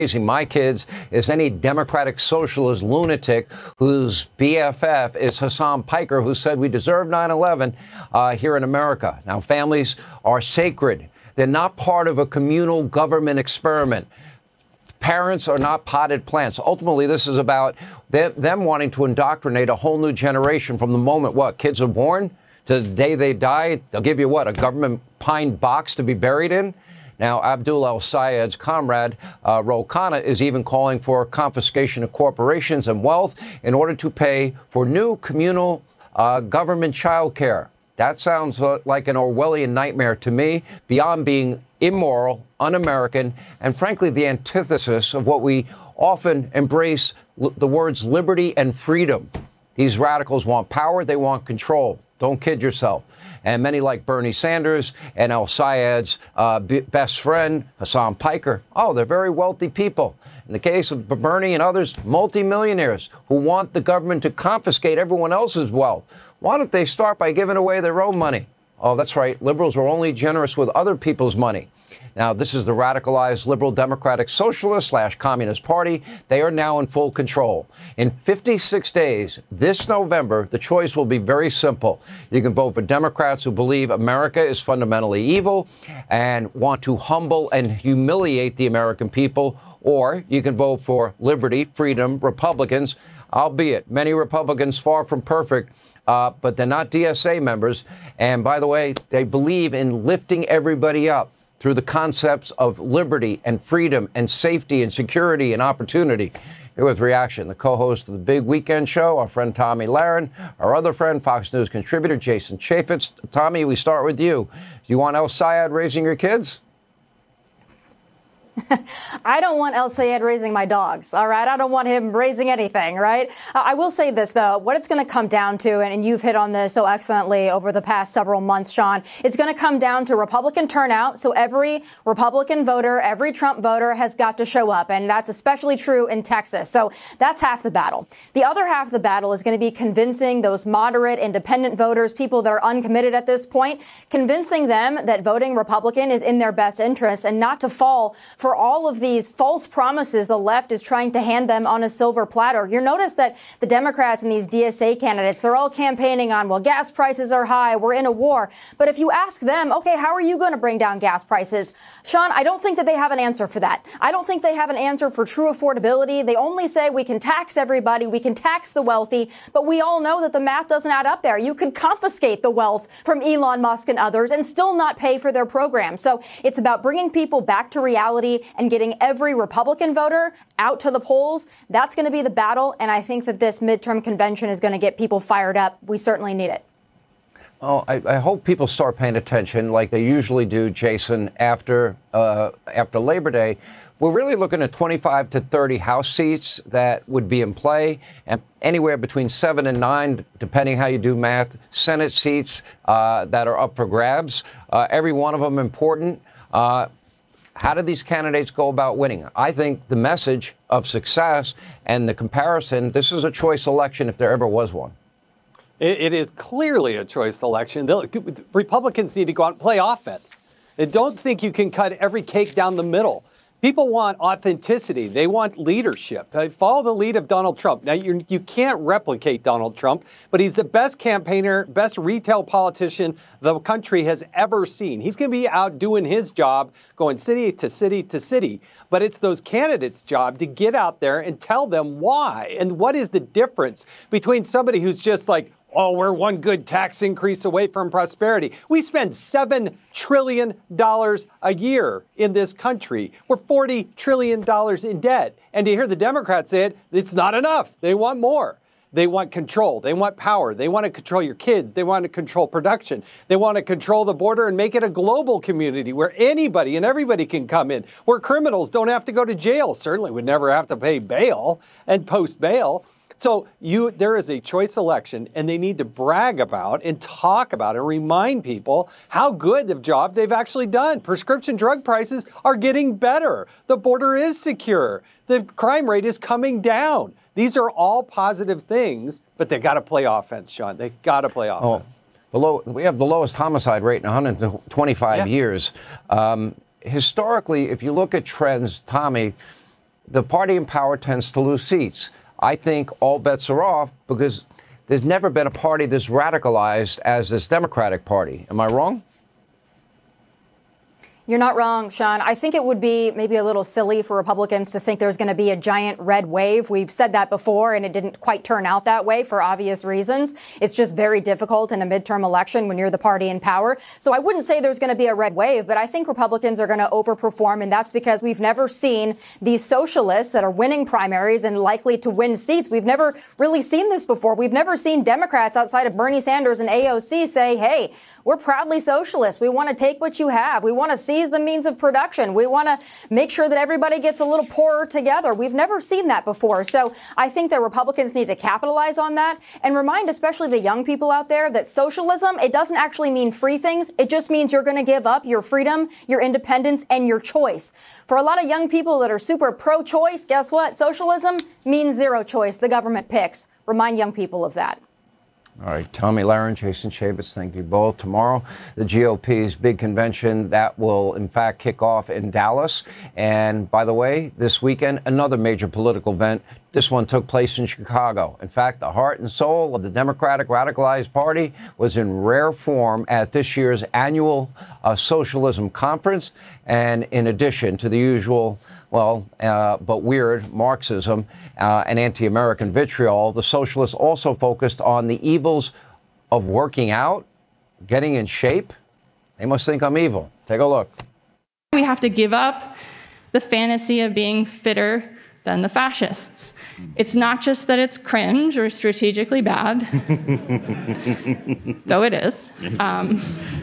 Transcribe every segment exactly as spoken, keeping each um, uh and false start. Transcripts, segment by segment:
raising my kids is any Democratic socialist lunatic whose B F F is Hassan Piker, who said we deserve nine eleven uh, here in America. Now, families are sacred. They're not part of a communal government experiment. Parents are not potted plants. Ultimately, this is about them, them wanting to indoctrinate a whole new generation from the moment, what, kids are born to the day they die. They'll give you, what, a government pine box to be buried in? Now, Abdul El-Sayed's comrade, uh, Ro Khanna, is even calling for confiscation of corporations and wealth in order to pay for new communal uh, government child care. That sounds uh, like an Orwellian nightmare to me, beyond being immoral, un-American, and frankly, the antithesis of what we often embrace, the words liberty and freedom. These radicals want power. They want control. Don't kid yourself. And many like Bernie Sanders and El-Sayed's uh, best friend, Hassan Piker, oh, they're very wealthy people. In the case of Bernie and others, multimillionaires who want the government to confiscate everyone else's wealth. Why don't they start by giving away their own money? Oh, that's right. Liberals are only generous with other people's money. Now, this is the radicalized liberal democratic socialist slash communist party. They are now in full control. In fifty-six days, this November, the choice will be very simple. You can vote for Democrats who believe America is fundamentally evil and want to humble and humiliate the American people, or you can vote for liberty, freedom, Republicans, albeit many Republicans far from perfect, uh, but they're not D S A members. And by the way, they believe in lifting everybody up through the concepts of liberty and freedom and safety and security and opportunity. Here with reaction, the co-host of the Big Weekend Show, our friend Tomi Lahren, our other friend, Fox News contributor Jason Chaffetz. Tomi, we start with you. Do you want El-Sayed raising your kids? I don't want El-Sayed raising my dogs, all right? I don't want him raising anything, right? Uh, I will say this, though. What it's going to come down to, and, and you've hit on this so excellently over the past several months, Sean, it's going to come down to Republican turnout. So every Republican voter, every Trump voter has got to show up, and that's especially true in Texas. So that's half the battle. The other half of the battle is going to be convincing those moderate, independent voters, people that are uncommitted at this point, convincing them that voting Republican is in their best interest and not to fall for all of these false promises the left is trying to hand them on a silver platter. You'll notice that the Democrats and these D S A candidates, they're all campaigning on, well, gas prices are high, we're in a war. But if you ask them, okay, how are you going to bring down gas prices? Sean, I don't think that they have an answer for that. I don't think they have an answer for true affordability. They only say we can tax everybody, we can tax the wealthy, but we all know that the math doesn't add up there. You could confiscate the wealth from Elon Musk and others and still not pay for their program. So it's about bringing people back to reality and getting every Republican voter out to the polls. That's going to be the battle. And I think that this midterm convention is going to get people fired up. We certainly need it. Oh, I, I hope people start paying attention like they usually do, Jason, after uh, after Labor Day. We're really looking at twenty-five to thirty House seats that would be in play, and anywhere between seven and nine, depending how you do math, Senate seats uh, that are up for grabs. Uh, every one of them important. Uh, How do these candidates go about winning? I think the message of success and the comparison, this is a choice election if there ever was one. It, it is clearly a choice election. They'll, Republicans need to go out and play offense. And don't think you can cut every cake down the middle. People want authenticity. They want leadership. Uh, follow the lead of Donald Trump. Now, you you can't replicate Donald Trump, but he's the best campaigner, best retail politician the country has ever seen. He's going to be out doing his job, going city to city to city. But it's those candidates' job to get out there and tell them why. And what is the difference between somebody who's just like, oh, we're one good tax increase away from prosperity. We spend seven trillion dollars a year in this country. We're forty trillion dollars in debt. And to hear the Democrats say it, it's not enough. They want more. They want control. They want power. They want to control your kids. They want to control production. They want to control the border and make it a global community where anybody and everybody can come in, where criminals don't have to go to jail, certainly would never have to pay bail and post bail. So you, there is a choice election, and they need to brag about and talk about and remind people how good of a job they've actually done. Prescription drug prices are getting better. The border is secure. The crime rate is coming down. These are all positive things, but they got to play offense, Sean. They got to play offense. Oh, the low, we have the lowest homicide rate in one hundred twenty-five yeah. years. Um, historically, if you look at trends, Tomi, the party in power tends to lose seats. I think all bets are off because there's never been a party this radicalized as this Democratic Party. Am I wrong? You're not wrong, Sean. I think it would be maybe a little silly for Republicans to think there's going to be a giant red wave. We've said that before, and it didn't quite turn out that way for obvious reasons. It's just very difficult in a midterm election when you're the party in power. So I wouldn't say there's going to be a red wave, but I think Republicans are going to overperform, and that's because we've never seen these socialists that are winning primaries and likely to win seats. We've never really seen this before. We've never seen Democrats outside of Bernie Sanders and A O C say, hey, we're proudly socialists. We want to take what you have. We want to seize the means of production. We want to make sure that everybody gets a little poorer together. We've never seen that before. So I think that Republicans need to capitalize on that and remind especially the young people out there that socialism, it doesn't actually mean free things. It just means you're going to give up your freedom, your independence, and your choice. For a lot of young people that are super pro-choice, guess what? Socialism means zero choice. The government picks. Remind young people of that. All right, Tomi Lahren, Jason Chaffetz, thank you both. Tomorrow, the G O P's big convention that will, in fact, kick off in Dallas. And by the way, this weekend, another major political event. This one took place in Chicago. In fact, the heart and soul of the Democratic Radicalized Party was in rare form at this year's annual uh, Socialism Conference. And in addition to the usual, well, uh, but weird Marxism uh, and anti-American vitriol, the socialists also focused on the evils of working out, getting in shape. They must think I'm evil. Take a look. We have to give up the fantasy of being fitter than the fascists. It's not just that it's cringe or strategically bad, though it is. Um,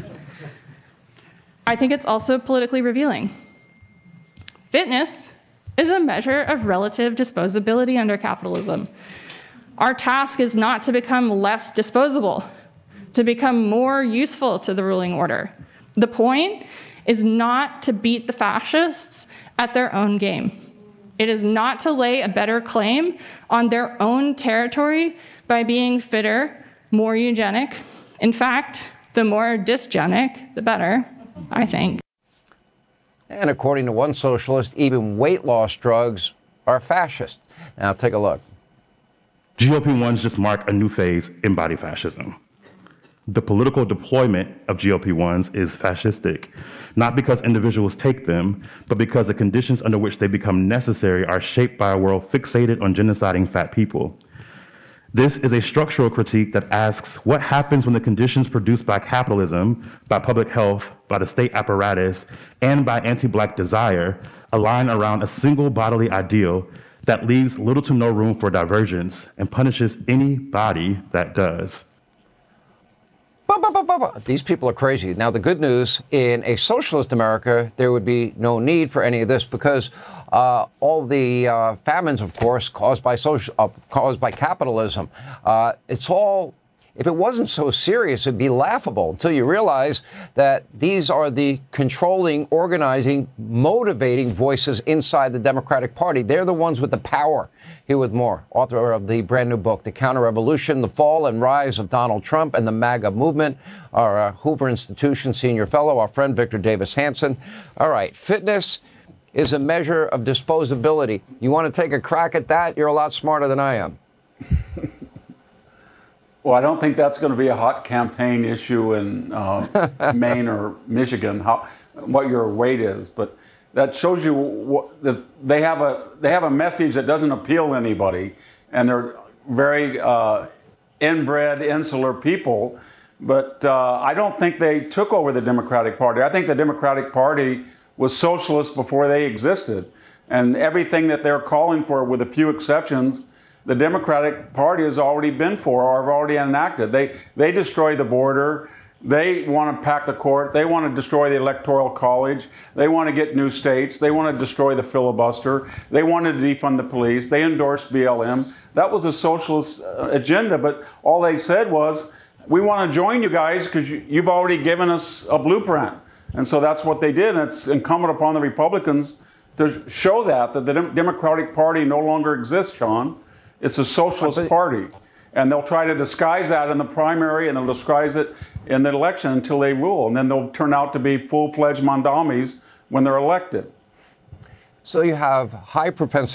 I think it's also politically revealing. Fitness is a measure of relative disposability under capitalism. Our task is not to become less disposable, to become more useful to the ruling order. The point is not to beat the fascists at their own game. It is not to lay a better claim on their own territory by being fitter, more eugenic. In fact, the more dysgenic, the better, I think. And according to one socialist, even weight loss drugs are fascist. Now, take a look. G O P ones just mark a new phase in body fascism. The political deployment of G O P ones is fascistic, not because individuals take them, but because the conditions under which they become necessary are shaped by a world fixated on genociding fat people. This is a structural critique that asks what happens when the conditions produced by capitalism, by public health, by the state apparatus, and by anti-Black desire align around a single bodily ideal that leaves little to no room for divergence and punishes any body that does. These people are crazy. Now, the good news, in a socialist America, there would be no need for any of this because uh, all the uh, famines, of course, caused by social, uh, caused by capitalism, uh, it's all, if it wasn't so serious, it'd be laughable until you realize that these are the controlling, organizing, motivating voices inside the Democratic Party. They're the ones with the power. Here with more, author of the brand new book, The Counter-Revolution, The Fall and Rise of Donald Trump and the MAGA Movement, our uh, Hoover Institution senior fellow, our friend Victor Davis Hanson. All right, fitness is a measure of disposability. You want to take a crack at that? You're a lot smarter than I am. Well, I don't think that's going to be a hot campaign issue in uh, Maine or Michigan, how, what your weight is, but that shows you what, that they have a they have a message that doesn't appeal to anybody, and they're very uh, inbred, insular people. But uh, I don't think they took over the Democratic Party. I think the Democratic Party was socialist before they existed, and everything that they're calling for, with a few exceptions, the Democratic Party has already been for or have already enacted. They they destroy the border. They want to pack the court. They want to destroy the Electoral College. They want to get new states. They want to destroy the filibuster. They want to defund the police. They endorsed B L M. That was a socialist uh, agenda, but all they said was, we want to join you guys because you, you've already given us a blueprint. And so that's what they did. And it's incumbent upon the Republicans to show that, that the Democratic Party no longer exists, Sean. It's a socialist party. And they'll try to disguise that in the primary, and they'll disguise it in the election until they rule. And then they'll turn out to be full-fledged mandamis when they're elected. So you have high propensity